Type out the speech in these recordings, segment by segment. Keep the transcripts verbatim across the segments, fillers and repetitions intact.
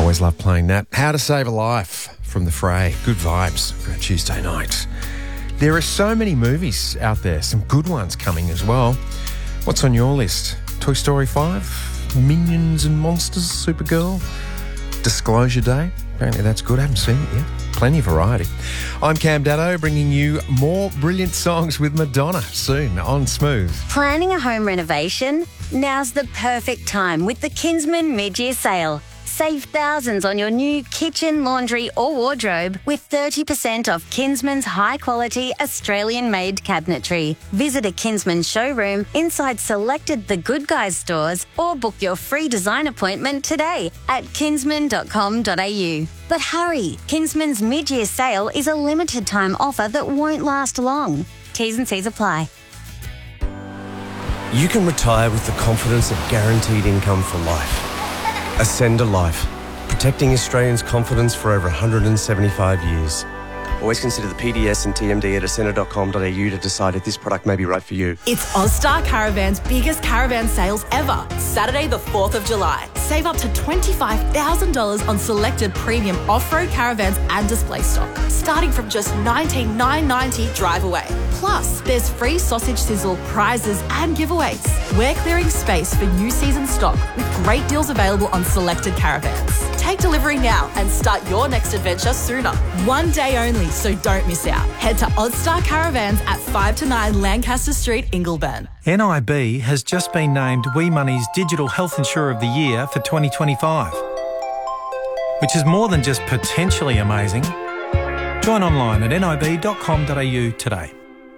Always love playing that. How to Save a Life from The Fray. Good vibes for a Tuesday night. There are so many movies out there, some good ones coming as well. What's on your list? Toy Story five? Minions and Monsters? Supergirl? Disclosure Day? Apparently that's good. I haven't seen it yet. Plenty of variety. I'm Cam Daddo, bringing you more brilliant songs with Madonna soon on Smooth. Planning a home renovation? Now's the perfect time with the Kinsman mid-year sale. Save thousands on your new kitchen, laundry or wardrobe with thirty percent off Kinsman's high-quality Australian-made cabinetry. Visit a Kinsman showroom inside selected The Good Guys stores or book your free design appointment today at kinsman dot com dot a u. But hurry, Kinsman's mid-year sale is a limited-time offer that won't last long. T's and C's apply. You can retire with the confidence of guaranteed income for life. Ascend a Life, protecting Australians' confidence for over one hundred seventy-five years. Always consider the P D S and T M D at ascender dot com dot a u to decide if this product may be right for you. It's Ozstar Caravan's biggest caravan sales ever. Saturday the fourth of July. Save up to twenty-five thousand dollars on selected premium off-road caravans and display stock, starting from just nineteen thousand nine hundred ninety dollars drive away. Plus, there's free sausage sizzle, prizes and giveaways. We're clearing space for new season stock with great deals available on selected caravans. Take delivery now and start your next adventure sooner. One day only, so don't miss out. Head to Ozstar Caravans at five to nine Lancaster Street, Ingleburn. N I B has just been named We Money's Digital Health Insurer of the Year for twenty twenty-five, which is more than just potentially amazing. Join online at n i b dot com dot a u today.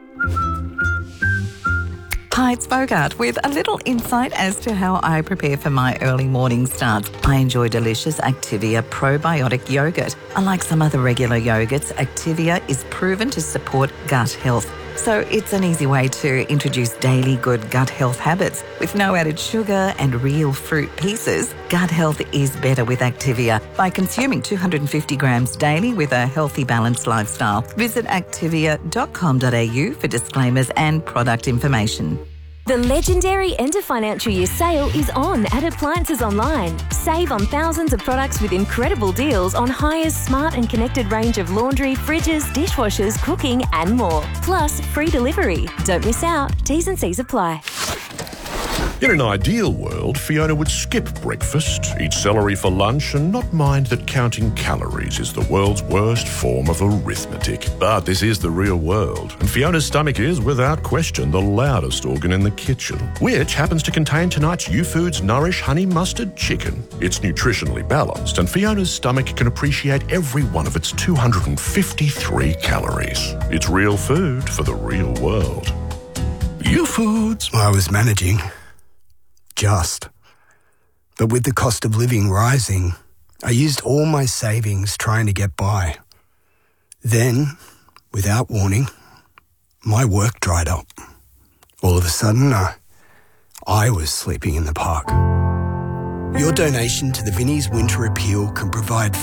Hi, it's Bogart with a little insight as to how I prepare for my early morning starts. I enjoy delicious Activia probiotic yogurt. Unlike some other regular yogurts, Activia is proven to support gut health. So it's an easy way to introduce daily good gut health habits. With no added sugar and real fruit pieces, gut health is better with Activia by consuming two hundred fifty grams daily with a healthy, balanced lifestyle. Visit activia dot com dot a u for disclaimers and product information. The legendary end of financial year sale is on at Appliances Online. Save on thousands of products with incredible deals on Hire's smart and connected range of laundry, fridges, dishwashers, cooking and more. Plus free delivery. Don't miss out. T's and C's apply. In an ideal world, Fiona would skip breakfast, eat celery for lunch, and not mind that counting calories is the world's worst form of arithmetic. But this is the real world, and Fiona's stomach is, without question, the loudest organ in the kitchen, which happens to contain tonight's Youfood's Nourish Honey Mustard Chicken. It's nutritionally balanced, and Fiona's stomach can appreciate every one of its two hundred fifty-three calories. It's real food for the real world. Youfood's. I was managing. Just. But with the cost of living rising, I used all my savings trying to get by. Then, without warning, my work dried up. All of a sudden, uh, I was sleeping in the park. Your donation to the Vinnie's Winter Appeal can provide